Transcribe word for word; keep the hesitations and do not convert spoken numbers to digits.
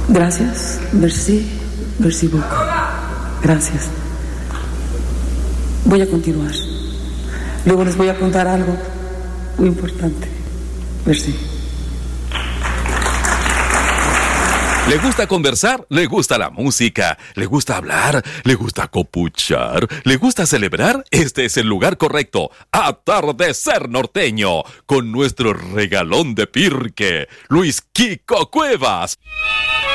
Gracias, merci, merci beaucoup. Gracias. Voy a continuar. Luego les voy a contar algo muy importante. Merci. ¿Le gusta conversar? ¿Le gusta la música? ¿Le gusta hablar? ¿Le gusta copuchar? ¿Le gusta celebrar? Este es el lugar correcto. Atardecer Norteño, con nuestro regalón de Pirque, Luis Kiko Cuevas.